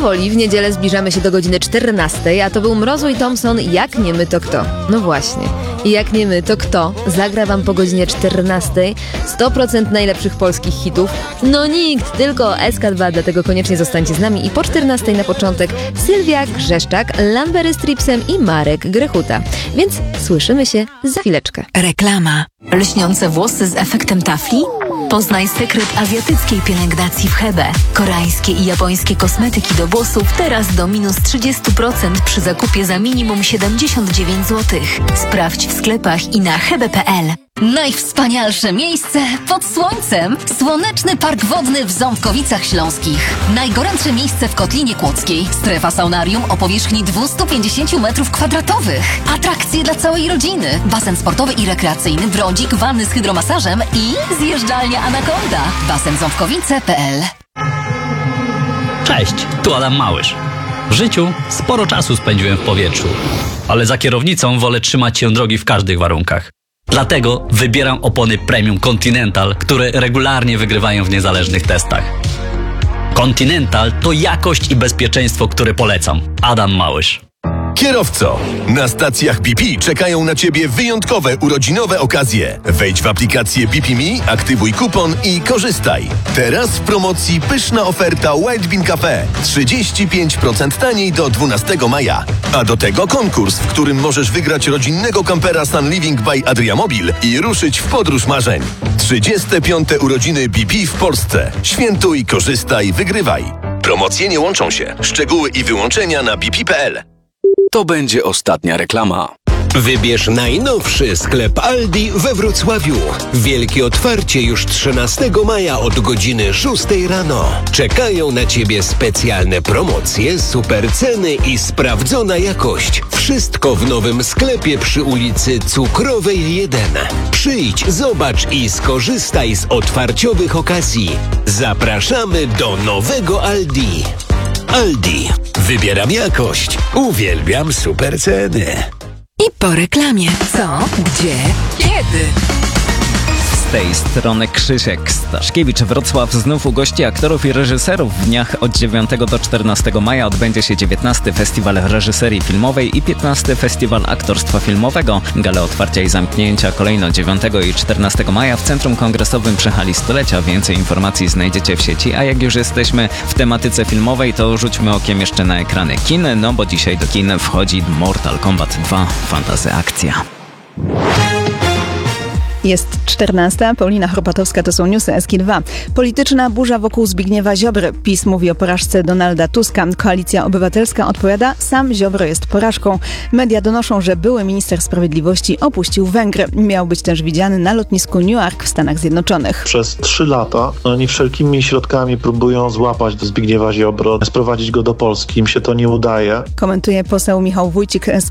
Powoli w niedzielę zbliżamy się do godziny 14, a to był Mrozu i Thompson, Jak nie my to kto? No właśnie. I Jak nie my to kto? Zagra wam po godzinie 14 100% najlepszych polskich hitów. No nikt, tylko SK2, dlatego koniecznie zostańcie z nami. I po 14 na początek Sylwia Grzeszczak, Lambery z Tripsem i Marek Grechuta. Więc słyszymy się za chwileczkę. Reklama. Lśniące włosy z efektem tafli? Poznaj sekret azjatyckiej pielęgnacji w Hebe. Koreańskie i japońskie kosmetyki do włosów teraz do minus 30% przy zakupie za minimum 79 zł. Sprawdź w sklepach i na hebe.pl. Najwspanialsze miejsce pod słońcem. Słoneczny Park Wodny w Ząbkowicach Śląskich. Najgorętsze miejsce w Kotlinie Kłodzkiej. Strefa saunarium o powierzchni 250 m2. Atrakcje dla całej rodziny. Basen sportowy i rekreacyjny, brodzik, wanny z hydromasażem i zjeżdżalnia Anakonda. Basenząbkowice.pl. Cześć, tu Adam Małysz. W życiu sporo czasu spędziłem w powietrzu, ale za kierownicą wolę trzymać się drogi w każdych warunkach. Dlatego wybieram opony Premium Continental, które regularnie wygrywają w niezależnych testach. Continental to jakość i bezpieczeństwo, które polecam. Adam Małysz. Kierowco, na stacjach BP czekają na Ciebie wyjątkowe urodzinowe okazje. Wejdź w aplikację BP.me, aktywuj kupon i korzystaj. Teraz w promocji pyszna oferta White Bean Cafe. 35% taniej do 12 maja. A do tego konkurs, w którym możesz wygrać rodzinnego kampera Sun Living by Adriamobil i ruszyć w podróż marzeń. 35. urodziny BP w Polsce. Świętuj, korzystaj, wygrywaj. Promocje nie łączą się. Szczegóły i wyłączenia na bp.pl. To będzie ostatnia reklama. Wybierz najnowszy sklep Aldi we Wrocławiu. Wielkie otwarcie już 13 maja od godziny 6 rano. Czekają na Ciebie specjalne promocje, super ceny i sprawdzona jakość. Wszystko w nowym sklepie przy ulicy Cukrowej 1. Przyjdź, zobacz i skorzystaj z otwarciowych okazji. Zapraszamy do nowego Aldi. Aldi. Wybieram jakość. Uwielbiam super ceny. I po reklamie. Co? Gdzie? Kiedy? Z tej strony Krzysiek Staszkiewicz. Wrocław znów ugości aktorów i reżyserów. W dniach od 9 do 14 maja odbędzie się 19. Festiwal Reżyserii Filmowej i 15. Festiwal Aktorstwa Filmowego. Gale otwarcia i zamknięcia kolejno 9 i 14 maja w Centrum Kongresowym przy Hali Stulecia. Więcej informacji znajdziecie w sieci, a jak już jesteśmy w tematyce filmowej, to rzućmy okiem jeszcze na ekrany kin, no bo dzisiaj do kin wchodzi Mortal Kombat 2 Fantasy Akcja. Jest 14. Paulina Chropatowska, to są newsy SK2. Polityczna burza wokół Zbigniewa Ziobry. PiS mówi o porażce Donalda Tuska. Koalicja Obywatelska odpowiada, sam Ziobro jest porażką. Media donoszą, że były minister sprawiedliwości opuścił Węgry. Miał być też widziany na lotnisku Newark w Stanach Zjednoczonych. Przez 3 lata oni wszelkimi środkami próbują złapać do Zbigniewa Ziobro, sprowadzić go do Polski. Im się to nie udaje. Komentuje poseł Michał Wójcik z